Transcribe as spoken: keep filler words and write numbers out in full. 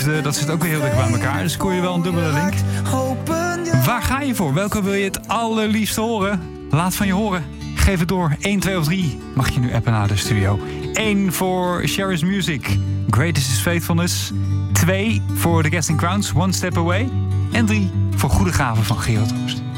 liefde, dat zit ook weer heel dicht bij elkaar. Dus kon je wel een dubbele link. Waar ga je voor? Welke wil je het allerliefst horen? Laat van je horen. Geef het door. één, twee of drie mag je nu appen naar de studio. één voor Sherry's Music. Greatest is Faithfulness. twee voor The Casting Crowns. One Step Away. En drie voor Goede Gaven van Gerard Roost.